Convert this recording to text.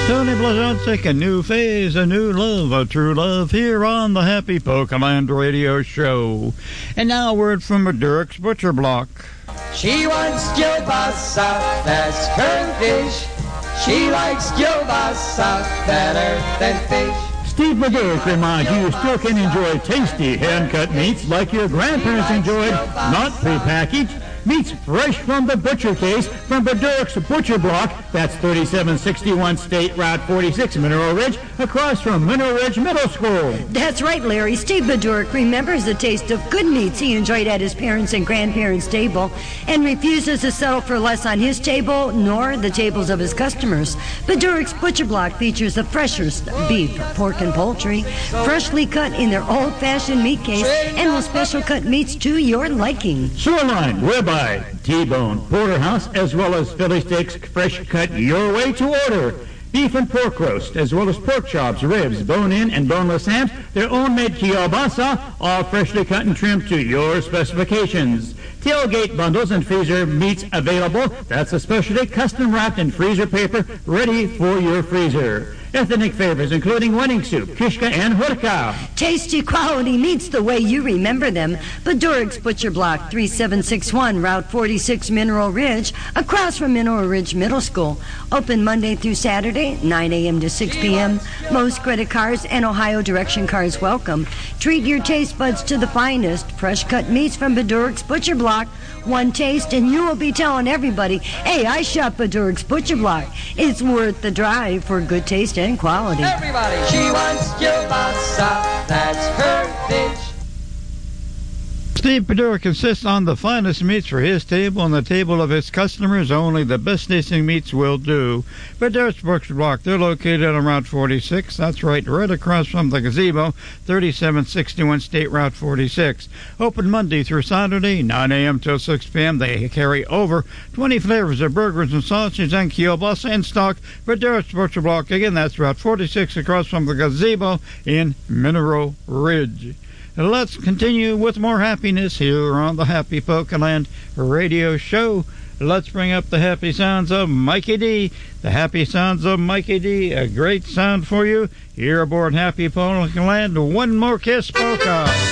Tony Blazonczyk, a new phase, a new love, a true love here on the Happy Pokeland Radio Show. And now a word from Durrick's Butcher Block. She wants kielbasa, that's current fish. She likes kielbasa better than fish. Steve McGurk reminds you still can enjoy tasty hand-cut meats like your grandparents enjoyed, not prepackaged. Meats fresh from the butcher case from Durrick's Butcher Block. That's 3761 State Route 46, Mineral Ridge, across from Mineral Ridge Middle School. That's right, Larry. Steve Bedurick remembers the taste of good meats he enjoyed at his parents' and grandparents' table and refuses to settle for less on his table nor the tables of his customers. Bedurick's Butcher Block features the freshest beef, pork, and poultry, freshly cut in their old-fashioned meat case, and will special cut meats to your liking. Sirloin, ribeye, T-bone, porterhouse, as well as Philly steaks, fresh cut your way to order. Beef and pork roast, as well as pork chops, ribs, bone-in and boneless hams, their own made kielbasa, all freshly cut and trimmed to your specifications. Tailgate bundles and freezer meats available. That's a specialty custom wrapped in freezer paper, ready for your freezer. Ethnic favorites, including wedding soup, kishka, and hurka. Tasty quality meats the way you remember them. Bedurick's Butcher Block, 3761 Route 46, Mineral Ridge, across from Mineral Ridge Middle School. Open Monday through Saturday, 9 a.m. to 6 p.m. Most credit cards and Ohio Direction cards welcome. Treat your taste buds to the finest. Fresh cut meats from Bedurick's Butcher Block. One taste and you will be telling everybody, hey, I shop Bedurick's Butcher Block. It's worth the drive for good taste and quality. Everybody, she wants kielbasa, that's her fish. Steve Bedurick insists on the finest meats for his table and the table of his customers. Only the best tasting meats will do. Bedurick's Butcher Block, they're located on Route 46. That's right across from the gazebo, 3761 State Route 46. Open Monday through Saturday, 9 a.m. till 6 p.m. They carry over 20 flavors of burgers and sausages and kielbasa in stock. Bedurick's Butcher Block, again, that's Route 46 across from the gazebo in Mineral Ridge. Let's continue with more happiness here on the Happy Pokeland Radio Show. Let's bring up the happy sounds of Mikey D. The happy sounds of Mikey D. A great sound for you here aboard Happy Pokeland. One more kiss, polka.